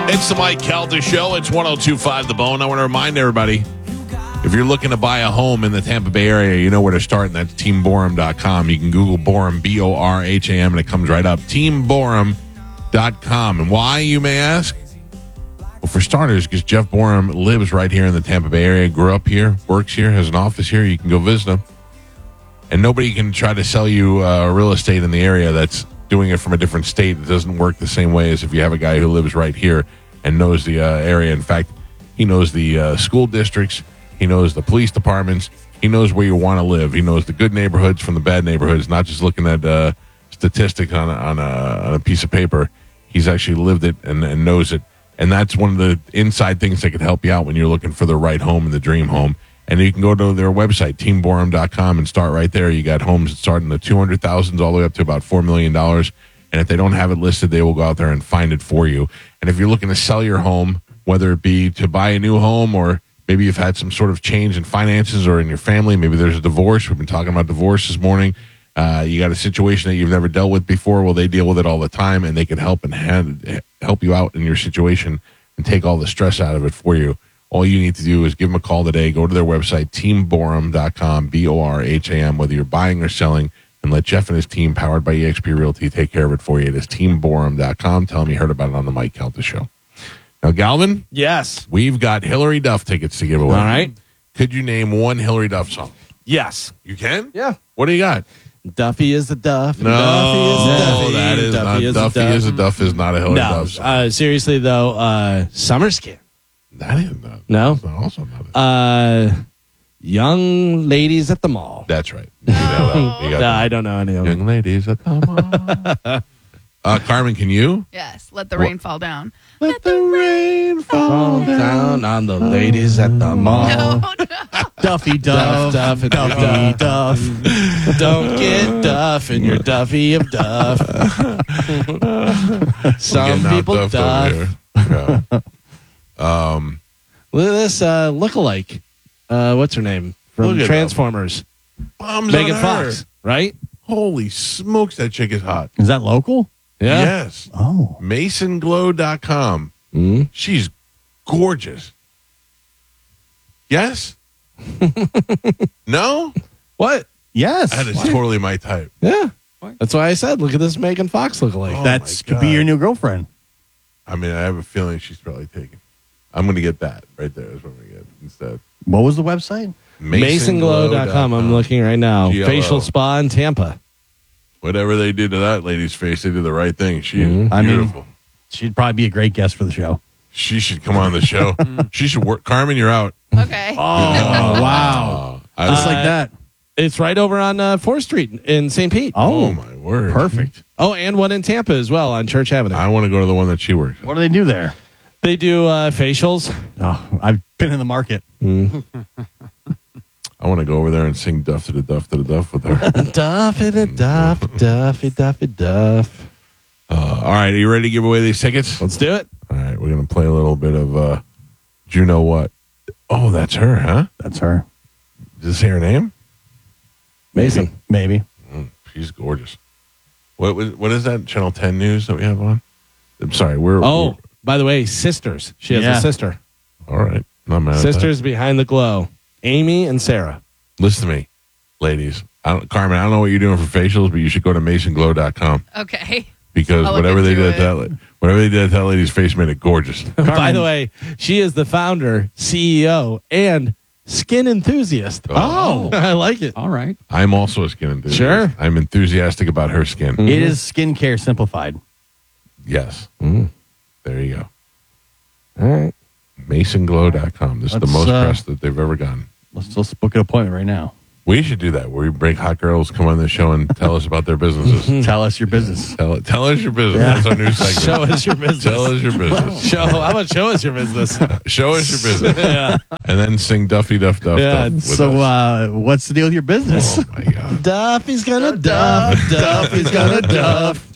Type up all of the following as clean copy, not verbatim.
It's the Mike Calta Show. It's 102.5 The Bone. I want to remind everybody, if you're looking to buy a home in the Tampa Bay area, you know where to start, and that's teamborum.com. You can Google Borum, B-O-R-H-A-M, and it comes right up. Teamborum.com. And why, you may ask? Well, for starters, because Jeff Borum lives right here in the Tampa Bay area, grew up here, works here, has an office here. You can go visit him. And nobody can try to sell you real estate in the area that's doing it from a different state. It doesn't work the same way as if you have a guy who lives right here and knows the area. In fact, he knows the school districts. He knows the police departments. He knows where you want to live. He knows the good neighborhoods from the bad neighborhoods, not just looking at statistics on a piece of paper. He's actually lived it and knows it. And that's one of the inside things that could help you out when you're looking for the right home and the dream home. And you can go to their website, teamborum.com, and start right there. You got homes that start in the 200,000s all the way up to about $4 million. And if they don't have it listed, they will go out there and find it for you. And if you're looking to sell your home, whether it be to buy a new home or maybe you've had some sort of change in finances or in your family, maybe there's a divorce. We've been talking about divorce this morning. You got a situation that you've never dealt with before. Well, they deal with it all the time, and they can help help you out in your situation and take all the stress out of it for you. All you need to do is give them a call today. Go to their website, teamborum.com, B-O-R-H-A-M, whether you're buying or selling, and let Jeff and his team, powered by eXp Realty, take care of it for you. It is teamborum.com. Tell them you heard about it on the Mike Calta Show. Now, Galvin? Yes. We've got Hillary Duff tickets to give away. All right. Could you name one Hillary Duff song? Yes. You can? Yeah. What do you got? Duffy is the Duff. No, Duffy is the Duffy. that is Duffy not. is Duffy the is a Duff is not a Hillary Duff song. Seriously, though, Summer Skin. That is not. No? That's not also not. Young Ladies at the Mall. That's right. You got No, that. I don't know any of them. Young ladies at the mall. Carmen, can you? Yes, let the rain fall down. Let the rain fall Down on the ladies at the mall. No, no. Duffy Duff, Duff, Duffy Duff. Don't get Duff in your Duffy of Duff. Some Getting people out Duff. over here. Yeah. Look at this lookalike. What's her name? Look From at Transformers. Bombs Megan on her. Fox, right? Holy smokes, that chick is hot. Is that local? Yeah. Yes. Oh. MasonGlow.com. Mm. She's gorgeous. Yes? No? What? Yes. That is totally my type. Yeah. That's why I said, look at this Megan Fox lookalike. Oh, That my could be God. your new girlfriend. I mean, I have a feeling she's probably taken. I'm going to get that right there is what I'm going to get instead. What was the website? MasonGlow.com. I'm looking right now. GLO. Facial spa in Tampa. Whatever they did to that lady's face, they did the right thing. She is I mean- beautiful. She'd probably be a great guest for the show. She should come on the show. She should work. Carmen, you're out. Okay. Oh, wow. Just like that. It's right over on 4th Street in St. Pete. Oh, my word. Perfect. Oh, and one in Tampa as well on Church Avenue. I want to go to the one that she works at. What do they do there? They do facials. Oh, I've been in the market. I want to go over there and sing Duff to the Duff to the Duff with her. Duffy the Duff, Duffy, Duffy, Duff. All right, are you ready to give away these tickets? Let's do it. All right, we're going to play a little bit of Do You Know What? Oh, that's her, huh? That's her. Does it say her name? Mason. Maybe. She's gorgeous. What is that, Channel 10 News that we have on? I'm sorry, we're... Oh, by the way, sisters. She has Yeah. a sister. All right, not mad at that. Sisters behind the glow. Amy and Sarah. Listen to me, ladies. Carmen, I don't know what you're doing for facials, but you should go to MasonGlow.com Okay. because I'll look whatever they into did to that lady's face made it gorgeous. By the way, she is the founder, CEO, and skin enthusiast. Oh. I like it. All right. I'm also a skin enthusiast. Sure. I'm enthusiastic about her skin. It is skincare simplified. Yes. There you go. All right. MasonGlow.com. This is the Let's, most press that they've ever gotten. Let's book an appointment right now. We should do that, where we bring hot girls, come on the show, and tell us about their businesses. Tell us your business. Tell us your business. That's our new segment. Show us your business. Tell us your business. How about show us your business? Show us your business. Yeah. And then sing Duffy Duff Duff Yeah, Duff with So, us. what's the deal with your business? Oh, my God. Duffy's gonna duff. Duffy's gonna duff.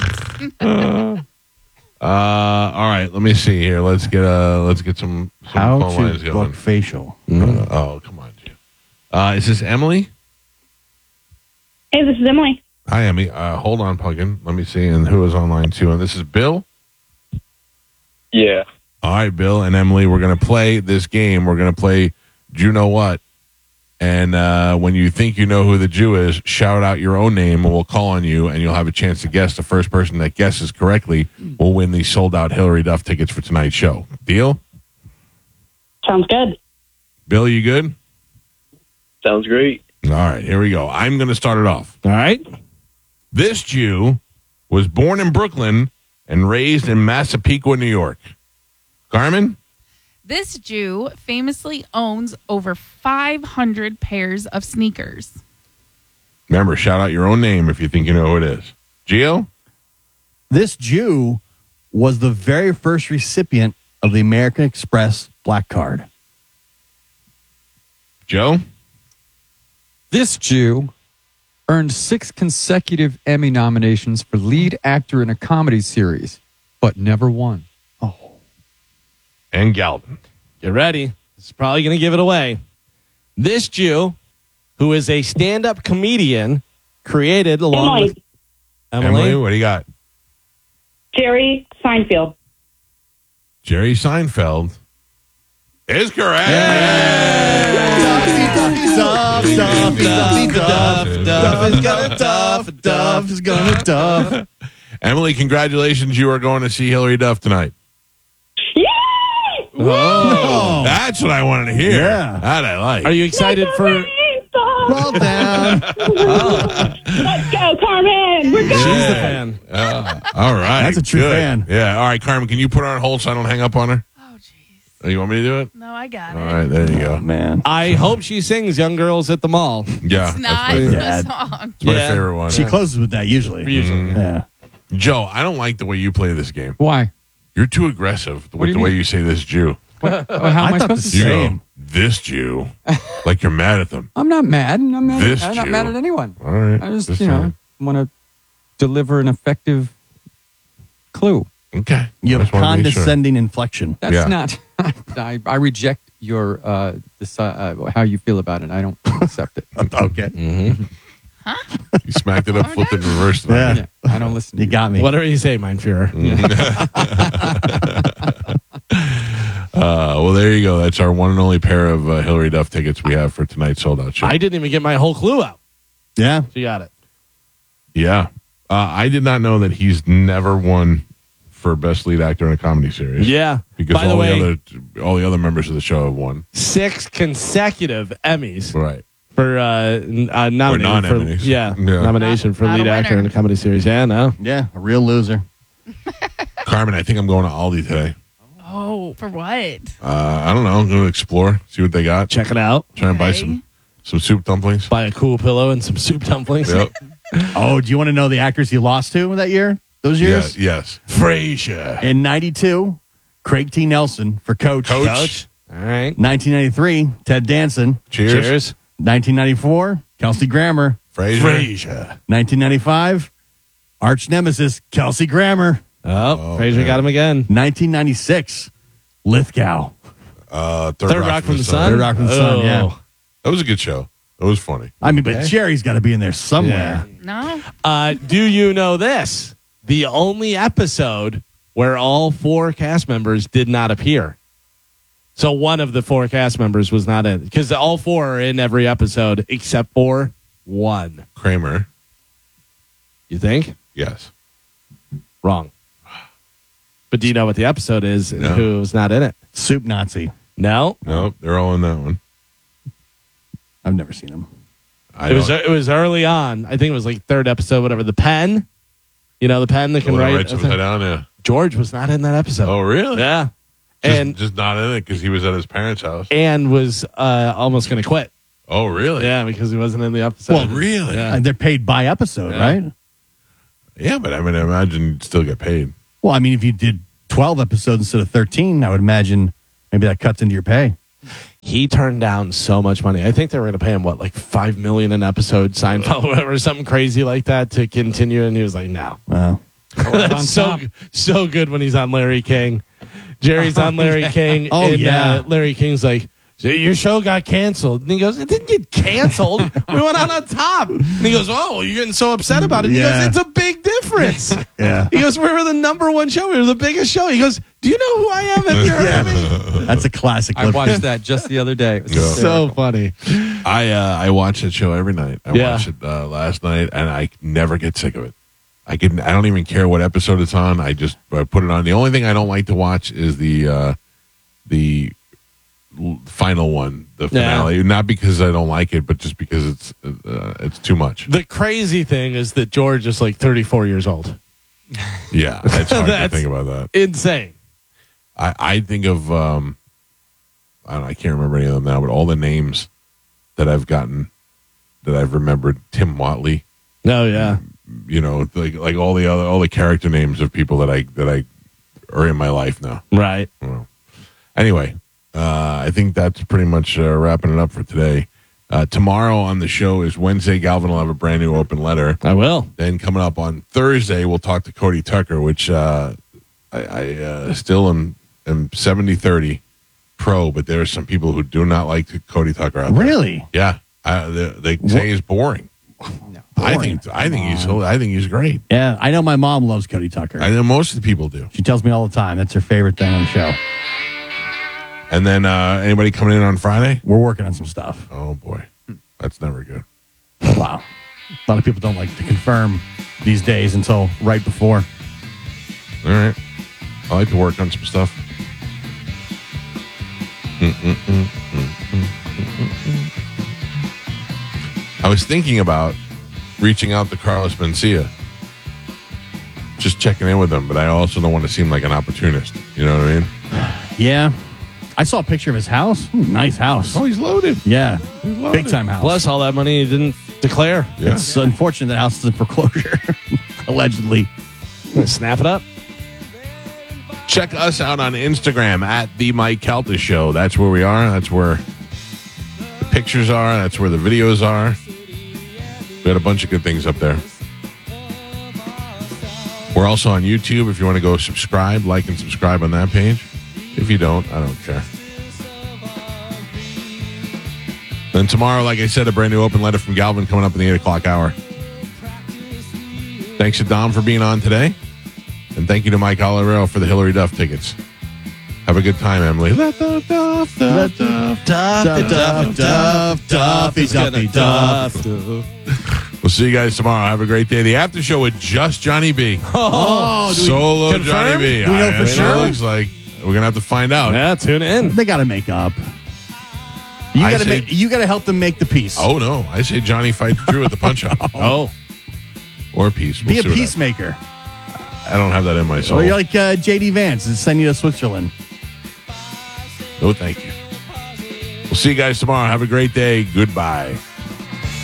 All right, let me see here. Let's get some How phone lines to going. book facial. Oh, come on, Jim. Is this Emily? Hey, this is Emily. Hi, Emily. Hold on, Pumpkin. Let me see. And who is online too? And this is Bill. Yeah. All right, Bill and Emily, we're going to play this game. We're going to play Do You Know What? And when you think you know who the Jew is, shout out your own name, and we'll call on you, and you'll have a chance to guess. The first person that guesses correctly will win the sold-out Hillary Duff tickets for tonight's show. Deal? Sounds good. Bill, you good? Sounds great. All right, here we go. I'm going to start it off. All right. This Jew was born in Brooklyn and raised in Massapequa, New York. Carmen? This Jew famously owns over 500 pairs of sneakers. Remember, shout out your own name if you think you know who it is. Gio? This Jew was the very first recipient of the American Express Black Card. Joe? This Jew earned 6 consecutive Emmy nominations for lead actor in a comedy series, but never won. And Galvin. Get ready. This is probably going to give it away. This Jew, who is a stand-up comedian, created along with Emily, what do you got? Jerry Seinfeld. Jerry Seinfeld is correct. Duff is gonna Duff. Emily, congratulations. You are going to see Hillary Duff tonight. Yay! Oh, that's what I wanted to hear. Yeah. That I like. Are you excited for... Well down. Let's go, Carmen. We're She's going. the fan. All right. That's a true good. fan. Yeah. All right, Carmen, can you put her on hold so I don't hang up on her? Oh, jeez. Oh, you want me to do it? No, I got All it. right, there you go. Man. I hope she sings Young Girls at the Mall. Yeah. It's not that's my, Dad. the song. that's my Yeah. favorite one. She closes with that usually. Usually. Yeah. Joe, I don't like the way you play this game. Why? You're too aggressive do with you the way mean? you say this Jew. How am I I thought supposed the to You say? same. go, this Jew. Like you're mad at them. I'm not mad. I'm not, This I'm not Jew. mad at anyone. All right. I just, This you know, time. want to deliver an effective clue. Okay. You have Just wanted to make sure. condescending inflection. That's Yeah. not. I reject your how you feel about it. I don't accept it. Okay. You smacked it up, flipped it, and reversed it. Yeah. Yeah, I don't listen. To You got me. Whatever you say, Mind Führer. Well, there you go. That's our one and only pair of Hillary Duff tickets we have for tonight's sold out show. I didn't even get my whole clue out. Yeah. She got it. Yeah. I did not know that he's never won for best lead actor in a comedy series. Yeah. Because By the way, all the other members of the show have won. 6 consecutive Emmys Right. for nominated non-Emmys. for Yeah. nomination for Not lead a actor winner. in a comedy series. Yeah, no. Yeah. A real loser. Carmen, I think I'm going to Aldi today. Oh, for what? I don't know. I'm going to explore, see what they got. Check it out. Try and buy Okay. some soup dumplings. Buy a cool pillow and some soup dumplings. Yep. Oh, do you want to know the actors you lost to that year? Those years? Yes. Frasier. In 92, Craig T. Nelson for Coach. Coach. All right. 1993, Ted Danson. Cheers. 1994, Kelsey Grammer. Frasier. 1995, arch nemesis, Kelsey Grammer. Oh, Frasier got him again. 1996, Lithgow. Third Rock from the Sun. Third Rock from the Sun, yeah. That was a good show. That was funny. I mean, but Jerry's got to be in there somewhere. No? Do you know this? The only episode where all 4 cast members did not appear. So one of the 4 cast members was not in. Because all 4 are in every episode except for 1. Kramer. You think? Yes. Wrong. But do you know what the episode is and No. who's not in it? Soup Nazi. No. No, they're all in that one. I've never seen him. It was early on. I think it was like 3rd episode, whatever. The pen. You know, the pen that can write. Right upside down, yeah. George was not in that episode. Oh, really? Yeah. Just not in it because he was at his parents' house. And was almost going to quit. Oh, really? Yeah, because he wasn't in the episode. Well, really? Yeah. They're paid by episode, Yeah. right? Yeah, but I mean, I imagine you'd still get paid. Well, I mean, if you did 12 episodes instead of 13, I would imagine maybe that cuts into your pay. He turned down so much money. I think they were going to pay him like $5 million an episode, Seinfeld, or something crazy like that to continue. And he was like, "No." Wow. That's so good when he's on Larry King. Jerry's on Larry King. Oh, and, yeah. Larry King's like, So your show got canceled. And he goes, it didn't get canceled. We went on top. And he goes, oh, you're getting so upset about it. He Yeah. goes, it's a big difference. Yeah. He goes, we were the number one show. We were the biggest show. He goes, do you know who I am if you're Emmy? That's a classic. I watched that just the other day. It was Yeah. So hysterical. funy. I watch that show every night. I Yeah. watched it last night, and I never get sick of it. I don't even care what episode it's on. I just put it on. The only thing I don't like to watch is the final one, the finale. Not because I don't like it, but just because it's too much. The crazy thing is that George is like 34 years old. Yeah, it's hard to That's- think about that. Insane. I think of I can't remember any of them now, but all the names that I've gotten that I've remembered. Tim Watley, No, yeah. you know, like all the character names of people that I are in my life now. Right. Well, anyway, I think that's pretty much wrapping it up for today. Tomorrow on the show is Wednesday. Galvin will have a brand new open letter. I will. Then coming up on Thursday, we'll talk to Cody Tucker, which I still am 70-30 pro, but there are some people who do not like Cody Tucker out there. Really? Yeah, they say he's boring. I think he's great. Yeah, I know my mom loves Cody Tucker. I know most of the people do. She tells me all the time that's her favorite thing on the show. And then anybody coming in on Friday? We're working on some stuff. Oh boy, that's never good. Wow. A lot of people don't like to confirm these days until right before. All right, I like to work on some stuff. I was thinking about reaching out to Carlos Mencia, just checking in with him, but I also don't want to seem like an opportunist. You know what I mean? Yeah. I saw a picture of his house. Nice house. Oh, he's loaded. Yeah. loaded. Big time house. Plus all that money he didn't declare. Yeah. It's unfortunate that house is in foreclosure, allegedly. Snap it up. Check us out on Instagram at The Mike Calta Show. That's where we are. That's where the pictures are. That's where the videos are. We got a bunch of good things up there. We're also on YouTube if you want to go subscribe, like, and subscribe on that page. If you don't, I don't care. Then tomorrow, like I said, a brand new open letter from Galvin coming up in the 8 o'clock hour. Thanks to Dom for being on today. And thank you to Mike Olivero for the Hillary Duff tickets. Have a good time, Emily. Let the Duff, Duff, Duff. Duffy, Duff. We'll see you guys tomorrow. Have a great day. The after show with just Johnny B. Oh, Solo confirm? Johnny B. Do we know for sure? It looks like we're going to have to find out. Yeah, tune in. They got to make up. You I got to say- you got to help them make the peace. Oh, no. I say Johnny fights Drew at the punch-out. Oh. Or peace. We'll Be a see what peacemaker. happens. I don't have that in my soul. Or you're like J.D. Vance and send you to Switzerland. No, thank you. We'll see you guys tomorrow. Have a great day. Goodbye.